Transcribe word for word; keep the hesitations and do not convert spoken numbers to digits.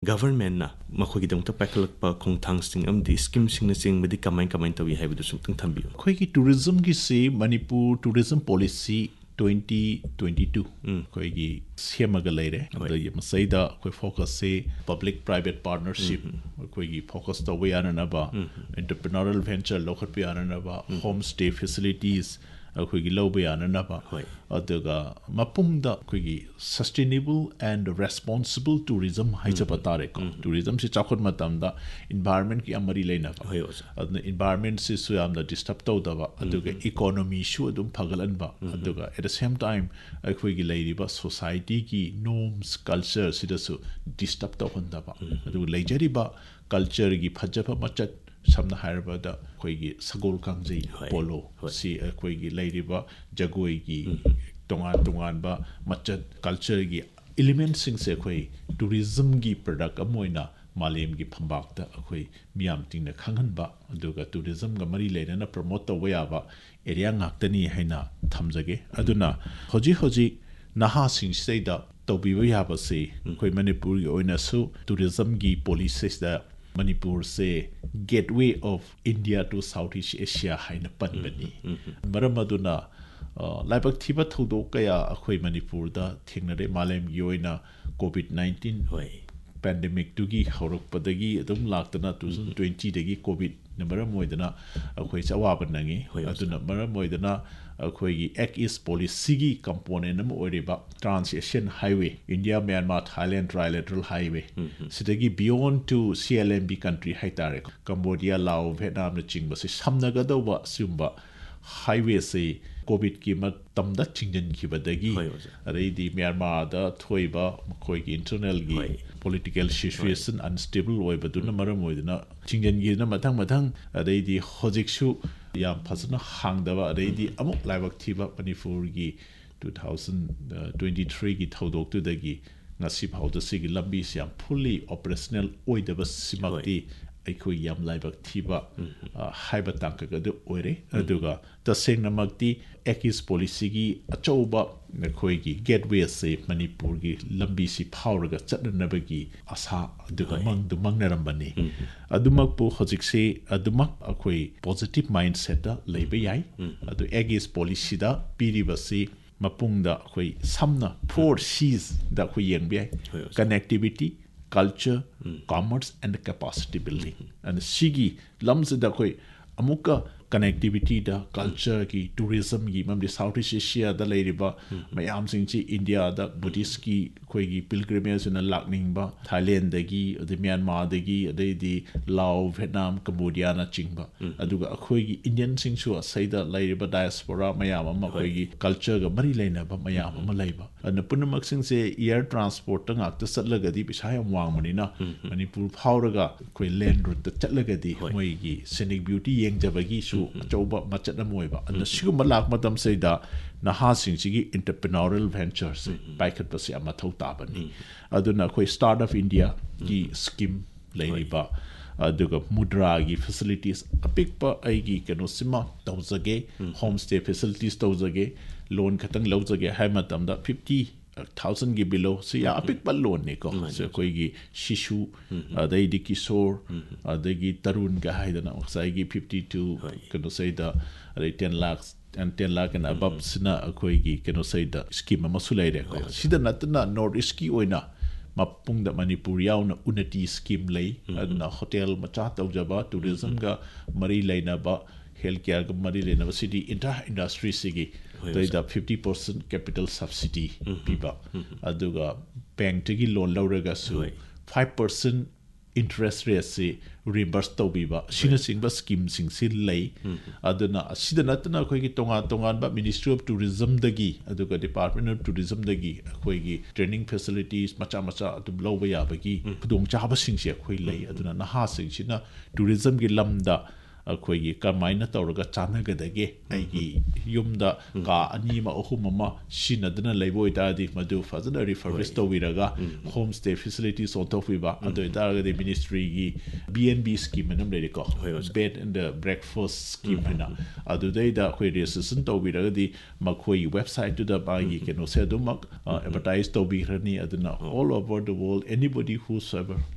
government na makhoi gi dongta pakalak pa khongthang sing am di scheme sing na sing medi kamai kamai tawi haibu sum tung thambi khoi gi tourism gi se Manipur tourism policy twenty twenty-two khoi gi semaga leire da yam saida khoi focus se public private partnership khoi gi focus to we ana ba entrepreneurial venture local pi ana ba homestay facilities khoi gi lobe ana ba aduga mapung da khoi gi sustainable and responsible tourism haija patare ko tourism se chakhot matam da environment ki amari leina ba adna environment se su am da disturb to da ba aduga economy shu adum phagalan ba aduga at the same time khoi gi leiri ba society ki norms culture sida su disturb to honda ba adu leijari ba culture gi phajapa machat samna hairabada khoi sagol kangjei polo si khoi gi leiriba jagoi gi tongan tongan ba machat culture gi elements sing se khoi tourism gi product amoina malem gi phambak ta khoi miam ting na khangan ba aduga tourism ga mari leina na promote to ya ba area ngaktani haina thamjage aduna hoji hoji naha sing se da tobiwa ya ba se khoi Manipur gi oina su tourism gi policies da Manipur se gateway of India to Southeast Asia haina panbani maramaduna laibak thiba thodo kaya akhoi Manipur da thingnare malem gi oina covid nineteen pandemic tugi horok padagi adum laktana twenty twenty dagi covid number moidana akhoi chawa banangi aduna mara moidana akhoi gi act east policy gi component am oriba trans-asian highway India Myanmar Thailand trilateral highway sidagi beyond to C L M B country haitare Cambodia Laos Vietnam na chingba se samnaga dawa sumba highway se covid ki matam da chingjan ki badagi arei di Myanmar da thoiba khoi gi internal gi political situation unstable oi baduna maram oidna chingjan gi na mathang mathang arei di hojik su yam phasna hangdawa arei di amuk laibak thiba Manipur gi twenty twenty-three gi thodok tu dagi ngasi phauda sigi lambi siam fully operational oidaba simakti akhoi yam laibak thiba haiba tangka ga oire aduga taseng namakti ekis policy gi achauba khoi gi gateway se Manipur gi lambi si phawraga chatnabagi asa aduga mang du mangnaram bani adumak pu hojik se adumak akhoi positive mindset da leiba yai adu ekis policy da piriba se mapungda khoi samna four C's da khoi yengbi connectivity culture, mm. commerce, and capacity building. Mm -hmm. And Sigi lams da koi amuka connectivity da culture ki tourism ki mam de Southeast Asia da leiriba mayam sing chi India da Buddhist ki koi gi pilgrimage na lakning ba Thailand da gi de Myanmar da gi de di Laos Vietnam Cambodia na chingba aduga khoi gi Indian sing chu saida leiriba diaspora mayam ma koi gi culture ga mari leina ba mayam ma leiba an punamak sing se air transport ta ngak ta satlaga di bisai am wang mani na Manipur phawraga koi land route ta chatlaga di moi gi scenic beauty yeng jabagi su choba machatna moiba and sigu malak matam se da naha sing sigi entrepreneurial ventures baikat pasi amathau tabani aduna khoi start of India gi scheme leiriba aduga mudra gi facilities apikpa aigi kano sima tawjage homestay facilities tawjage loan khatang lawjage hai matam da fifty thousand gi below so ya apik bal loan ne ko so koi gi shishu adai di kisor adai gi tarun ga haidana sai gi fifty-two kano say da ten lakhs and ten lakh and above sina koi gi kano say da scheme ma sulai re ko sida natna north east ki oina mapung da Manipur yaw na unity scheme lay na hotel macha tawjaba tourism ga mari laina ba healthcare ga mari laina ba city entire industry sigi the fifty percent capital subsidy piba aduga bank tagi loan lawraga su five percent interest rate se reimburse to biba sina singba scheme sing sil lay aduna sida natna khoi gi tonga tongan ba Ministry of Tourism dagi aduga Department of Tourism dagi khoi gi training facilities macha macha adum loba ya bagi khudong chaba sing se khoi lay aduna na ha sing sina tourism gi lamda khoi gi kamaina tawraga chanaga dage ai gi yumda ka ani ma ohum ma sinadna leiboi ta di madu fazana refurbish to wiraga homestay facilities on top wiba ado daraga de ministry gi B and B scheme nam le ko bed and the breakfast scheme na ado dai da khoi resistant to wiraga di makhoi website to da ba gi keno se do mak advertise to bi rani aduna all over the world anybody whosoever